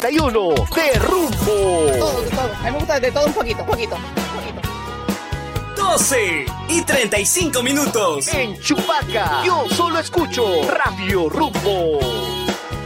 91 de Rumbo. Todo. A mí me gusta de todo un poquito. 12:35. En Chupaca, yo solo escucho Radio Rumbo.